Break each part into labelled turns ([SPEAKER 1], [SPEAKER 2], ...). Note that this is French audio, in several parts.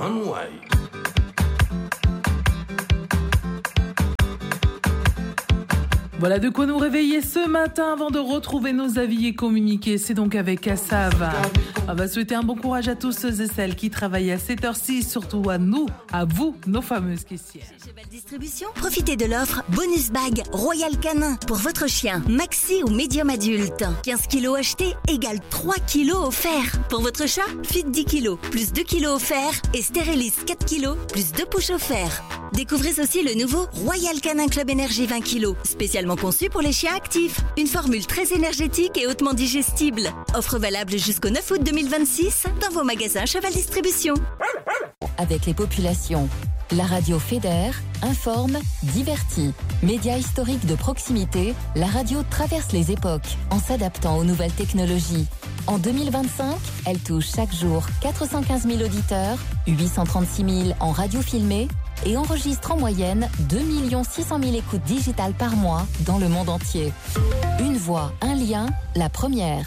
[SPEAKER 1] runway.
[SPEAKER 2] Voilà de quoi nous réveiller ce matin avant de retrouver nos avis et communiquer. C'est donc avec Kassav. On va souhaiter un bon courage à tous ceux et celles qui travaillent à cette heure-ci, surtout à nous, à vous, nos fameuses caissières.
[SPEAKER 3] Chez Cheval Distribution, profitez de l'offre Bonus Bag Royal Canin pour votre chien, maxi ou médium adulte. 15 kilos achetés égale 3 kilos offerts. Pour votre chat, Fit 10 kilos, plus 2 kilos offerts et Stérilis 4 kilos, plus 2 push offerts. Découvrez aussi le nouveau Royal Canin Club Énergie 20 kilos, spécialement conçu pour les chiens actifs. Une formule très énergétique et hautement digestible. Offre valable jusqu'au 9 août 2026 dans vos magasins Cheval Distribution.
[SPEAKER 4] Avec les populations, la radio fédère, informe, divertit. Média historique de proximité, la radio traverse les époques en s'adaptant aux nouvelles technologies. En 2025, elle touche chaque jour 415 000 auditeurs, 836 000 en radio filmée et enregistre en moyenne 2 600 000 écoutes digitales par mois dans le monde entier. Une voix, un lien, la première.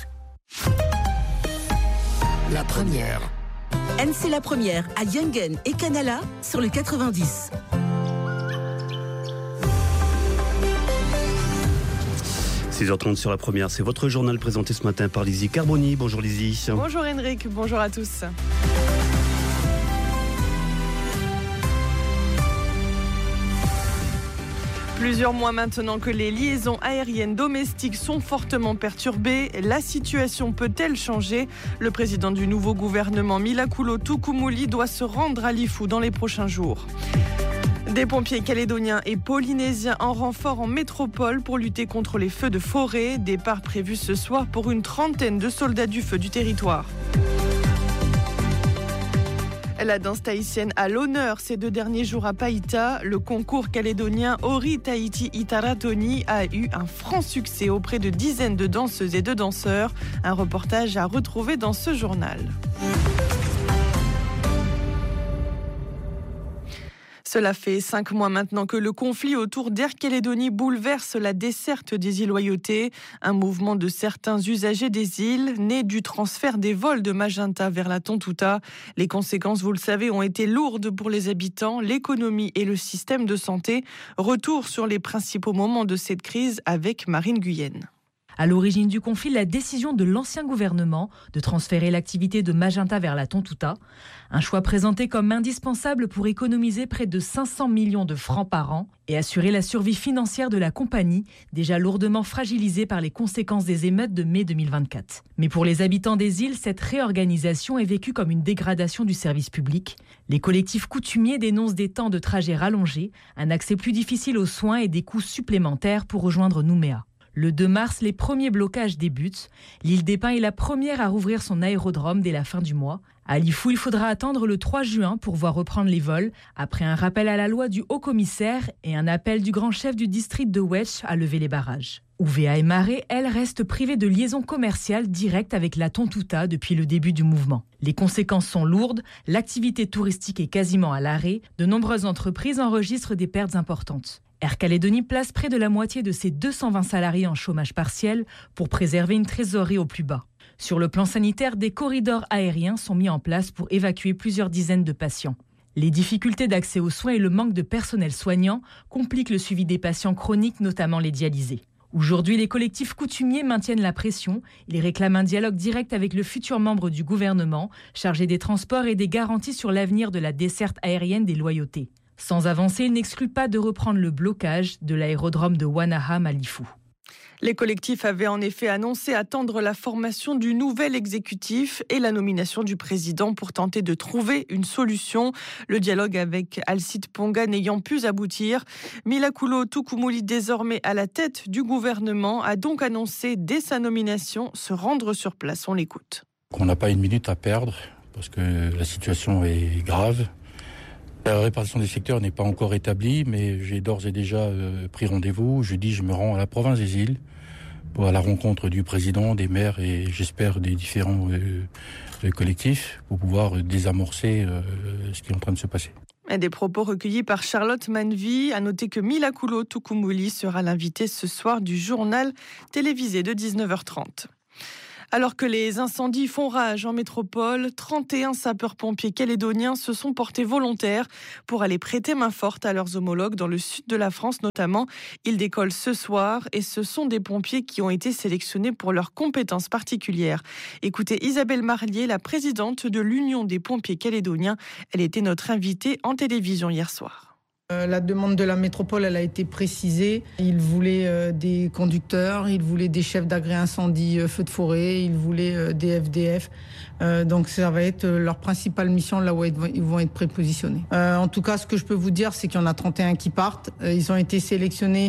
[SPEAKER 1] La première.
[SPEAKER 5] MC La Première à Yungen et Canala sur le 90.
[SPEAKER 6] « 6h30 sur La Première », c'est votre journal présenté ce matin par Lizzie Carboni. Bonjour Lizzie.
[SPEAKER 7] Bonjour Henrik, bonjour à tous. Plusieurs mois maintenant que les liaisons aériennes domestiques sont fortement perturbées, la situation peut-elle changer ? Le président du nouveau gouvernement, Milakulo Tukumuli, doit se rendre à Lifou dans les prochains jours. Des pompiers calédoniens et polynésiens en renfort en métropole pour lutter contre les feux de forêt. Départ prévu ce soir pour une trentaine de soldats du feu du territoire. La danse tahitienne a l'honneur ces 2 derniers jours à Païta. Le concours calédonien Ori Tahiti Itaratoni a eu un franc succès auprès de dizaines de danseuses et de danseurs. Un reportage à retrouver dans ce journal. Cela fait 5 mois maintenant que le conflit autour d'Air Calédonie bouleverse la desserte des îles Loyauté. Un mouvement de certains usagers des îles, né du transfert des vols de Magenta vers la Tontouta. Les conséquences, vous le savez, ont été lourdes pour les habitants, l'économie et le système de santé. Retour sur les principaux moments de cette crise avec Marine Guyenne.
[SPEAKER 8] À l'origine du conflit, la décision de l'ancien gouvernement de transférer l'activité de Magenta vers la Tontouta. Un choix présenté comme indispensable pour économiser près de 500 millions de francs par an et assurer la survie financière de la compagnie, déjà lourdement fragilisée par les conséquences des émeutes de mai 2024. Mais pour les habitants des îles, cette réorganisation est vécue comme une dégradation du service public. Les collectifs coutumiers dénoncent des temps de trajet rallongés, un accès plus difficile aux soins et des coûts supplémentaires pour rejoindre Nouméa. Le 2 mars, les premiers blocages débutent. L'île des Pins est la première à rouvrir son aérodrome dès la fin du mois. À Lifou, il faudra attendre le 3 juin pour voir reprendre les vols, après un rappel à la loi du haut-commissaire et un appel du grand chef du district de Wedge à lever les barrages. Ouvéa et Maré, elles, restent privées de liaison commerciale directe avec la Tontouta depuis le début du mouvement. Les conséquences sont lourdes, l'activité touristique est quasiment à l'arrêt, de nombreuses entreprises enregistrent des pertes importantes. Air Calédonie place près de la moitié de ses 220 salariés en chômage partiel pour préserver une trésorerie au plus bas. Sur le plan sanitaire, des corridors aériens sont mis en place pour évacuer plusieurs dizaines de patients. Les difficultés d'accès aux soins et le manque de personnel soignant compliquent le suivi des patients chroniques, notamment les dialysés. Aujourd'hui, les collectifs coutumiers maintiennent la pression. Ils réclament un dialogue direct avec le futur membre du gouvernement, chargé des transports et des garanties sur l'avenir de la desserte aérienne des Loyautés. Sans avancer, il n'exclut pas de reprendre le blocage de l'aérodrome de Wanaham à Lifou.
[SPEAKER 7] Les collectifs avaient en effet annoncé attendre la formation du nouvel exécutif et la nomination du président pour tenter de trouver une solution. Le dialogue avec Alcide Ponga n'ayant pu aboutir, Milakulo Tukumuli, désormais à la tête du gouvernement, a donc annoncé dès sa nomination se rendre sur place. On l'écoute.
[SPEAKER 9] On n'a pas une minute à perdre parce que la situation est grave. La répartition des secteurs n'est pas encore établie, mais j'ai d'ores et déjà pris rendez-vous. Jeudi, je me rends à la province des îles pour à la rencontre du président, des maires et j'espère des différents collectifs pour pouvoir désamorcer ce qui est en train de se passer.
[SPEAKER 7] Et des propos recueillis par Charlotte Manvy. À noter que Milakulo Tukumuli sera l'invité ce soir du journal télévisé de 19h30. Alors que les incendies font rage en métropole, 31 sapeurs-pompiers calédoniens se sont portés volontaires pour aller prêter main forte à leurs homologues dans le sud de la France notamment. Ils décollent ce soir et ce sont des pompiers qui ont été sélectionnés pour leurs compétences particulières. Écoutez Isabelle Marlier, la présidente de l'Union des pompiers calédoniens. Elle était notre invitée en télévision hier soir.
[SPEAKER 1] La demande de la métropole, elle a été précisée. Ils voulaient des conducteurs, ils voulaient des chefs d'agré-incendie feux de forêt, ils voulaient des FDF. Donc ça va être leur principale mission, là où ils vont être prépositionnés. En tout cas, ce que je peux vous dire, c'est qu'il y en a 31 qui partent. Ils ont été sélectionnés,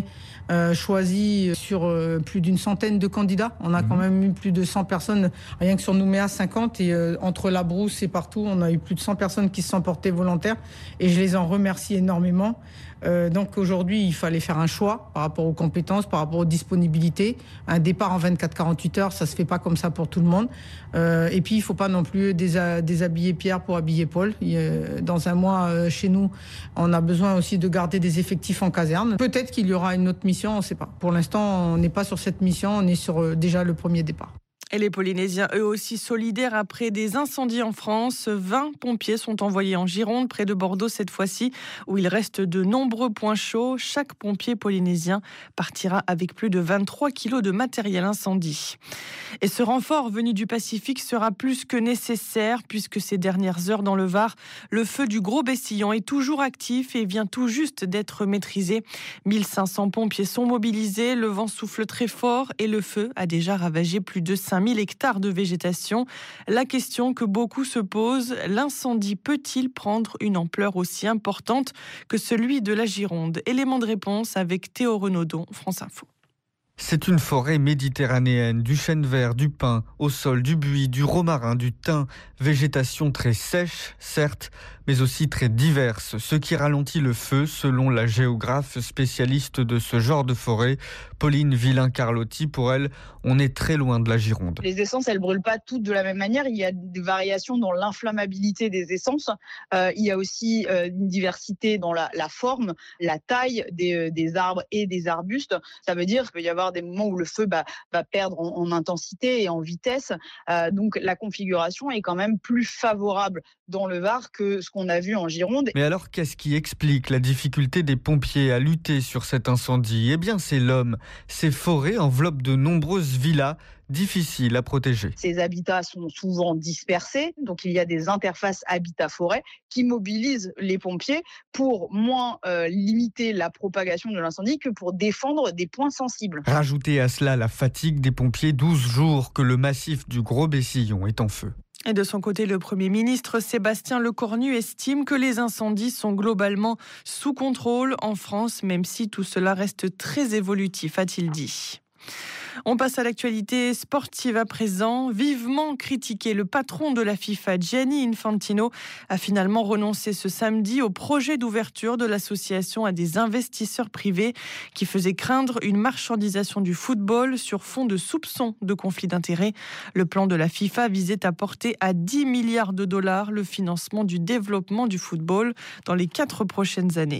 [SPEAKER 1] choisis sur plus d'une centaine de candidats. On a quand même eu plus de 100 personnes, rien que sur Nouméa, 50. Et entre la brousse et partout, on a eu plus de 100 personnes qui se sont portées volontaires. Et je les en remercie énormément. Donc aujourd'hui, il fallait faire un choix par rapport aux compétences, par rapport aux disponibilités. Un départ en 24-48 heures, ça se fait pas comme ça pour tout le monde. Et puis, il faut pas non plus déshabiller Pierre pour habiller Paul. Dans un mois, chez nous, on a besoin aussi de garder des effectifs en caserne. Peut-être qu'il y aura une autre mission, on ne sait pas. Pour l'instant, on n'est pas sur cette mission, on est sur déjà le premier départ.
[SPEAKER 7] Et les Polynésiens, eux aussi solidaires après des incendies en France. 20 pompiers sont envoyés en Gironde, près de Bordeaux cette fois-ci, où il reste de nombreux points chauds. Chaque pompier polynésien partira avec plus de 23 kilos de matériel incendie. Et ce renfort venu du Pacifique sera plus que nécessaire, puisque ces dernières heures dans le Var, le feu du Gros Bessillon est toujours actif et vient tout juste d'être maîtrisé. 1500 pompiers sont mobilisés, le vent souffle très fort et le feu a déjà ravagé plus de 5000 hectares de végétation. La question que beaucoup se posent, l'incendie peut-il prendre une ampleur aussi importante que celui de la Gironde? Élément de réponse avec Théo Renaudon, France Info.
[SPEAKER 10] C'est une forêt méditerranéenne, du chêne vert, du pin, au sol, du buis, du romarin, du thym. Végétation très sèche, certes, mais aussi très diverse. Ce qui ralentit le feu, selon la géographe spécialiste de ce genre de forêt, Pauline Villain-Carlotti. Pour elle, on est très loin de la Gironde.
[SPEAKER 11] Les essences, elles brûlent pas toutes de la même manière. Il y a des variations dans l'inflammabilité des essences. Il y a aussi une diversité dans la forme, la taille des arbres et des arbustes. Ça veut dire qu'il peut y avoir des moments où le feu va perdre en intensité et en vitesse. Donc la configuration est quand même plus favorable dans le Var que ce qu'on a vu en Gironde.
[SPEAKER 10] Mais alors, qu'est-ce qui explique la difficulté des pompiers à lutter sur cet incendie? Eh bien, c'est l'homme. Ces forêts enveloppent de nombreuses villas difficiles à protéger.
[SPEAKER 11] Ces habitats sont souvent dispersés, donc il y a des interfaces habitat-forêt qui mobilisent les pompiers pour moins limiter la propagation de l'incendie que pour défendre des points sensibles.
[SPEAKER 10] Rajoutez à cela la fatigue des pompiers, 12 jours que le massif du Gros Bessillon est en feu.
[SPEAKER 7] Et de son côté, le Premier ministre Sébastien Lecornu estime que les incendies sont globalement sous contrôle en France, même si tout cela reste très évolutif, a-t-il dit. On passe à l'actualité sportive à présent. Vivement critiqué, le patron de la FIFA, Gianni Infantino, a finalement renoncé ce samedi au projet d'ouverture de l'association à des investisseurs privés qui faisait craindre une marchandisation du football sur fond de soupçons de conflit d'intérêts. Le plan de la FIFA visait à porter à 10 milliards de dollars le financement du développement du football dans les 4 prochaines années.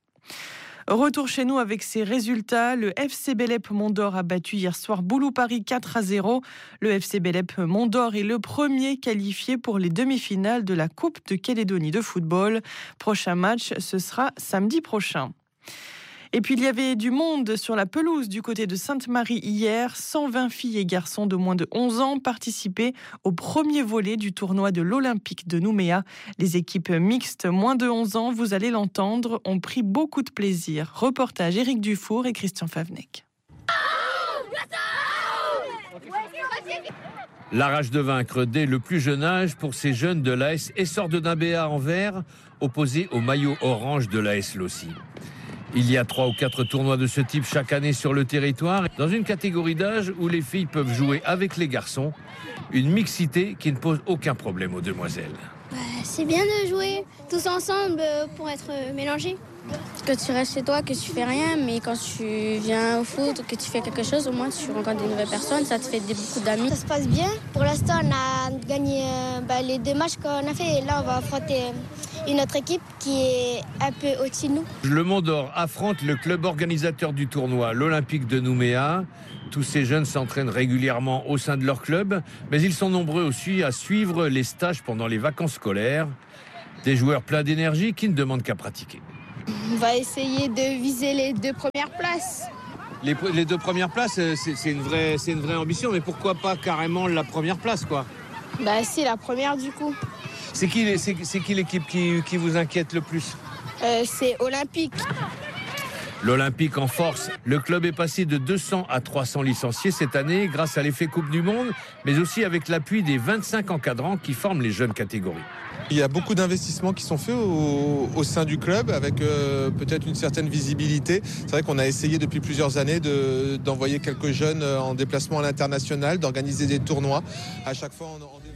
[SPEAKER 7] Retour chez nous avec ses résultats. Le FC Bélep Mondor a battu hier soir Boulou Paris 4-0. Le FC Bélep Mondor est le premier qualifié pour les demi-finales de la Coupe de Calédonie de football. Prochain match, ce sera samedi prochain. Et puis il y avait du monde sur la pelouse du côté de Sainte-Marie hier. 120 filles et garçons de moins de 11 ans participaient au premier volet du tournoi de l'Olympique de Nouméa. Les équipes mixtes moins de 11 ans, vous allez l'entendre, ont pris beaucoup de plaisir. Reportage Éric Dufour et Christian Favnec.
[SPEAKER 12] La rage de vaincre dès le plus jeune âge pour ces jeunes de l'AS Essor de Nabéa en vert, opposés au maillot orange de l'AS Lossi. Il y a 3 ou 4 tournois de ce type chaque année sur le territoire, dans une catégorie d'âge où les filles peuvent jouer avec les garçons. Une mixité qui ne pose aucun problème aux demoiselles.
[SPEAKER 13] C'est bien de jouer tous ensemble pour être mélangés. Que tu restes chez toi, que tu fais rien, mais quand tu viens au foot ou que tu fais quelque chose, au moins tu rencontres des nouvelles personnes, ça te fait beaucoup d'amis.
[SPEAKER 14] Ça se passe bien. Pour l'instant, on a gagné les 2 matchs qu'on a fait. Et là, on va affronter une autre équipe qui est un peu au-dessus de nous.
[SPEAKER 12] Le Mondor affronte le club organisateur du tournoi, l'Olympique de Nouméa. Tous ces jeunes s'entraînent régulièrement au sein de leur club, mais ils sont nombreux aussi à suivre les stages pendant les vacances scolaires. Des joueurs pleins d'énergie qui ne demandent qu'à pratiquer.
[SPEAKER 13] On va essayer de viser les 2 premières places.
[SPEAKER 12] Les 2 premières places, c'est une vraie ambition, mais pourquoi pas carrément la première place, quoi?
[SPEAKER 13] C'est la première du coup.
[SPEAKER 12] C'est qui l'équipe qui vous inquiète le plus?
[SPEAKER 13] C'est Olympique.
[SPEAKER 12] L'Olympique en force. Le club est passé de 200 à 300 licenciés cette année grâce à l'effet Coupe du Monde, mais aussi avec l'appui des 25 encadrants qui forment les jeunes catégories.
[SPEAKER 15] Il y a beaucoup d'investissements qui sont faits au sein du club avec peut-être une certaine visibilité. C'est vrai qu'on a essayé depuis plusieurs années d'envoyer quelques jeunes en déplacement à l'international, d'organiser des tournois. À chaque fois,